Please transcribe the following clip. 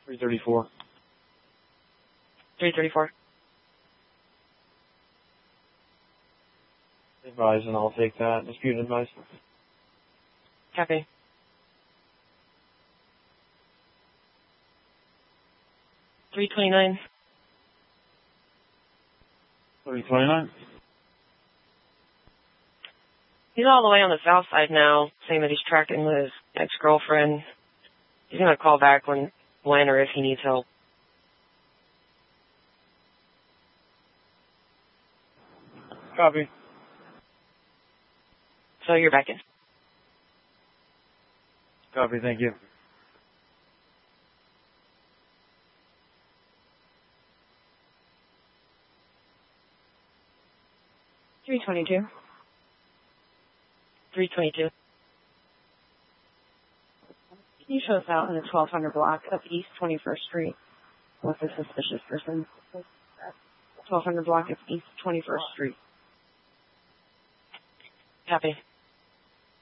334. 334. Advise, and I'll take that. Dispute advice. Copy. 329. 329. He's all the way on the south side now, saying that he's tracking with his ex-girlfriend. He's going to call back when or if he needs help. Copy. So you're back in. Copy, thank you. $322. $322. Can you show us out in the 1200 block of East 21st Street with a suspicious person? 1200 block of East 21st Street. Copy.